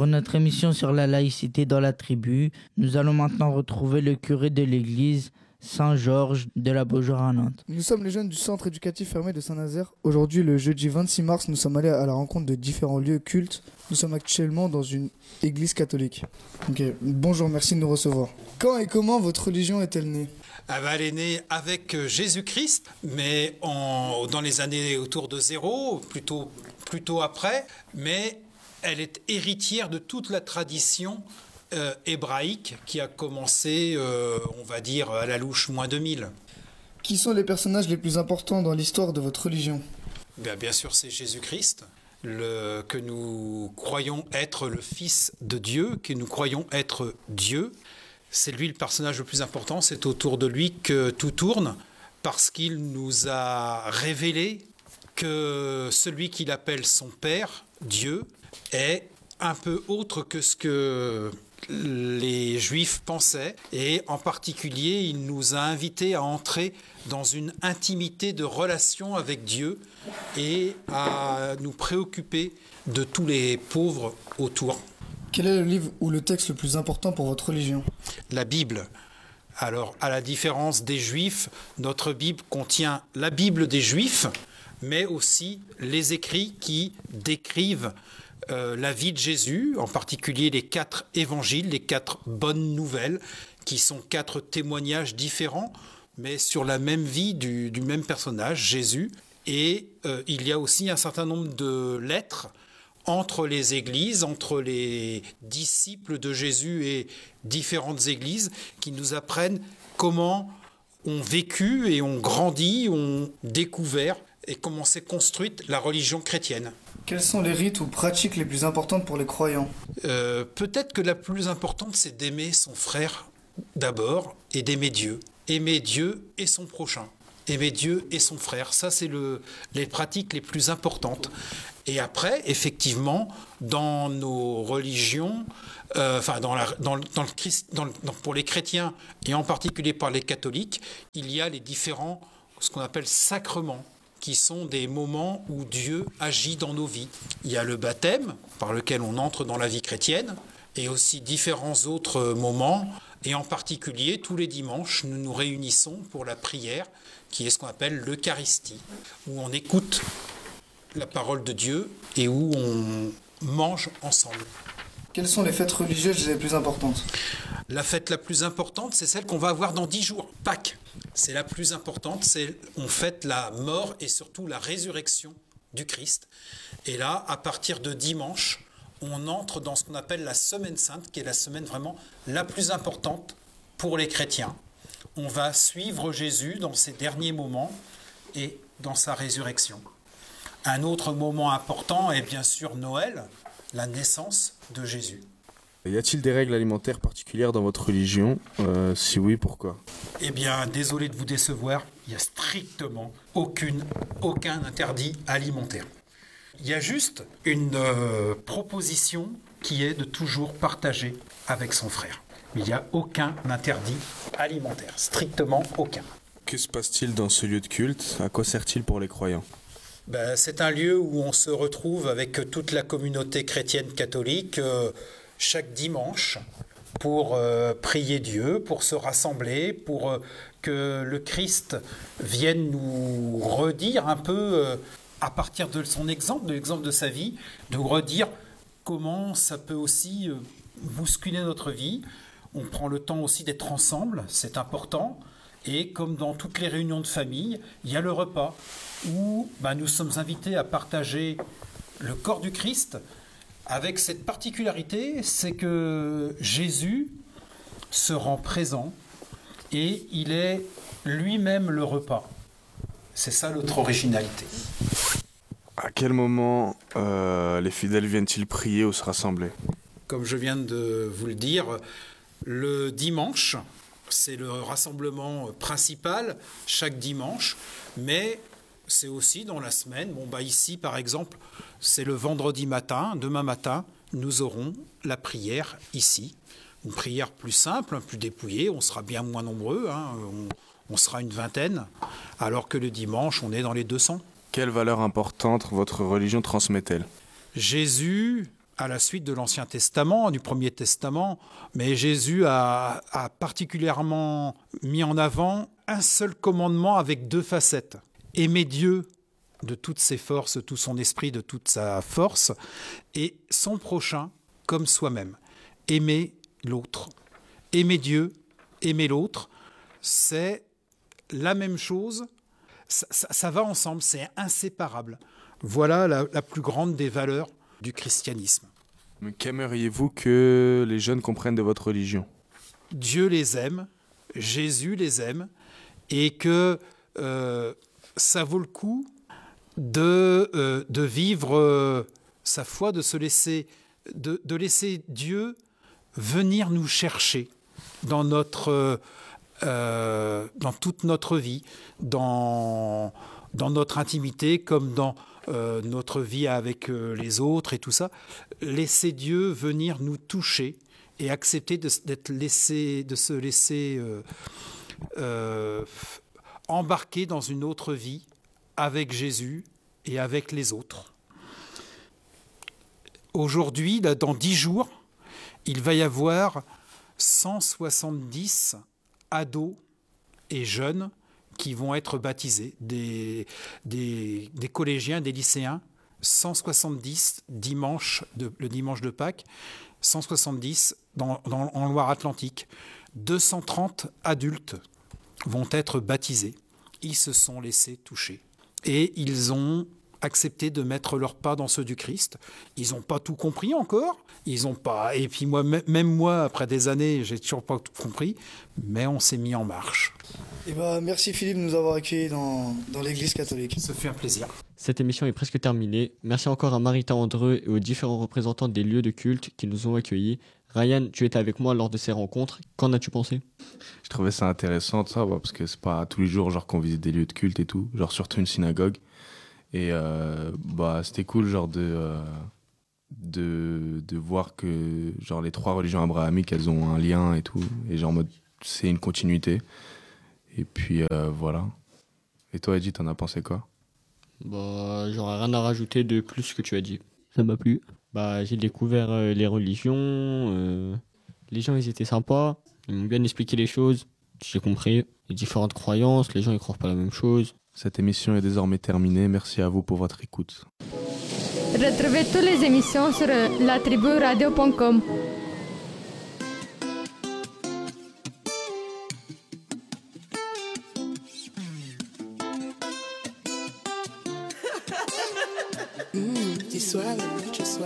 Pour notre émission sur la laïcité dans la tribu, nous allons maintenant retrouver le curé de l'église Saint-Georges de la Beaujoire à Nantes. Nous sommes les jeunes du centre éducatif fermé de Saint-Nazaire. Aujourd'hui, le jeudi 26 mars, nous sommes allés à la rencontre de différents lieux cultes. Nous sommes actuellement dans une église catholique. Bonjour, merci de nous recevoir. Quand et comment votre religion est-elle née ? Elle est née avec Jésus-Christ, mais dans les années autour de 0, plutôt après, mais elle est héritière de toute la tradition hébraïque qui a commencé, on va dire, à la louche moins 2000. Qui sont les personnages les plus importants dans l'histoire de votre religion ? Bien sûr, c'est Jésus-Christ, que nous croyons être le Fils de Dieu, que nous croyons être Dieu. C'est lui le personnage le plus important, c'est autour de lui que tout tourne, parce qu'il nous a révélé que celui qu'il appelle son Père, Dieu, est un peu autre que ce que les Juifs pensaient, et en particulier, il nous a invités à entrer dans une intimité de relation avec Dieu et à nous préoccuper de tous les pauvres autour. Quel est le livre ou le texte le plus important pour votre religion ? La Bible. Alors, à la différence des Juifs, notre Bible contient la Bible des Juifs, mais aussi les écrits qui décrivent la vie de Jésus, en particulier les 4 évangiles, les 4 bonnes nouvelles, qui sont 4 témoignages différents, mais sur la même vie du même personnage, Jésus. Et il y a aussi un certain nombre de lettres entre les églises, entre les disciples de Jésus et différentes églises, qui nous apprennent comment ont vécu et ont grandi, ont découvert et comment s'est construite la religion chrétienne. Quels sont les rites ou pratiques les plus importantes pour les croyants ? Peut-être que la plus importante, c'est d'aimer son frère d'abord et d'aimer Dieu. Aimer Dieu et son prochain. Aimer Dieu et son frère. Ça, c'est les pratiques les plus importantes. Et après, effectivement, dans nos religions, pour les chrétiens et en particulier par les catholiques, il y a les différents, ce qu'on appelle sacrements, qui sont des moments où Dieu agit dans nos vies. Il y a le baptême, par lequel on entre dans la vie chrétienne, et aussi différents autres moments, et en particulier, tous les dimanches, nous nous réunissons pour la prière, qui est ce qu'on appelle l'Eucharistie, où on écoute la parole de Dieu et où on mange ensemble. Quelles sont les fêtes religieuses les plus importantes ? La fête la plus importante, c'est celle qu'on va avoir dans 10 jours, Pâques. C'est la plus importante, on fête la mort et surtout la résurrection du Christ. Et là, à partir de dimanche, on entre dans ce qu'on appelle la Semaine Sainte, qui est la semaine vraiment la plus importante pour les chrétiens. On va suivre Jésus dans ses derniers moments et dans sa résurrection. Un autre moment important est bien sûr Noël, la naissance de Jésus. Y a-t-il des règles alimentaires particulières dans votre religion ? Si oui, pourquoi ? Eh bien, désolé de vous décevoir, il n'y a strictement aucun interdit alimentaire. Il y a juste une proposition qui est de toujours partager avec son frère. Il n'y a aucun interdit alimentaire, strictement aucun. Que se passe-t-il dans ce lieu de culte ? À quoi sert-il pour les croyants ? C'est un lieu où on se retrouve avec toute la communauté chrétienne catholique chaque dimanche pour prier Dieu, pour se rassembler, pour que le Christ vienne nous redire un peu, à partir de son exemple, de l'exemple de sa vie, de redire comment ça peut aussi bousculer notre vie. On prend le temps aussi d'être ensemble, c'est important. Et comme dans toutes les réunions de famille, il y a le repas où nous sommes invités à partager le corps du Christ avec cette particularité, c'est que Jésus se rend présent et il est lui-même le repas. C'est ça notre originalité. À quel moment les fidèles viennent-ils prier ou se rassembler ? Comme je viens de vous le dire, le dimanche, c'est le rassemblement principal chaque dimanche, mais c'est aussi dans la semaine. Ici, par exemple, c'est le vendredi matin. Demain matin, nous aurons la prière ici. Une prière plus simple, plus dépouillée. On sera bien moins nombreux. On sera une vingtaine, alors que le dimanche, on est dans les 200. Quelle valeur importante votre religion transmet-elle ? Jésus à la suite de l'Ancien Testament, du Premier Testament, mais Jésus a particulièrement mis en avant un seul commandement avec 2 facettes. Aimer Dieu de toutes ses forces, tout son esprit, de toute sa force, et son prochain comme soi-même. Aimer l'autre. Aimer Dieu, aimer l'autre, c'est la même chose, ça va ensemble, c'est inséparable. Voilà la plus grande des valeurs du christianisme. Mais qu'aimeriez-vous que les jeunes comprennent de votre religion ? Dieu les aime, Jésus les aime, et que ça vaut le coup de vivre sa foi, de laisser Dieu venir nous chercher dans toute notre vie, dans notre intimité comme dans notre vie avec les autres et tout ça. Laisser Dieu venir nous toucher et accepter de se laisser embarquer dans une autre vie avec Jésus et avec les autres. Aujourd'hui, là, dans 10 jours, il va y avoir 170 ados et jeunes qui vont être baptisés, des collégiens, des lycéens, 170 le dimanche de Pâques, 170 en Loire-Atlantique. 230 adultes vont être baptisés. Ils se sont laissés toucher. Et ils ont accepté de mettre leurs pas dans ceux du Christ. Ils n'ont pas tout compris encore. Ils ont pas. Et puis même moi, après des années, j'ai toujours pas tout compris. Mais on s'est mis en marche. Merci Philippe de nous avoir accueillis dans l'Église catholique. Ça fait un plaisir. Cette émission est presque terminée. Merci encore à Marita Andreu et aux différents représentants des lieux de culte qui nous ont accueillis. Ryan, tu étais avec moi lors de ces rencontres. Qu'en as-tu pensé ? Je trouvais ça intéressant, ça, parce que c'est pas tous les jours genre qu'on visite des lieux de culte et tout, genre surtout une synagogue. Et c'était cool genre de voir que genre les 3 religions abrahamiques, elles ont un lien et tout, et genre en mode c'est une continuité. Et puis voilà. Et toi, Eddy, t'en as pensé quoi ? J'aurais rien à rajouter de plus ce que tu as dit. Ça m'a plu. J'ai découvert les religions. Les gens, ils étaient sympas. Ils m'ont bien expliqué les choses. J'ai compris les différentes croyances. Les gens, ils croient pas la même chose. Cette émission est désormais terminée. Merci à vous pour votre écoute. Retrouvez toutes les émissions sur latriburadio.com.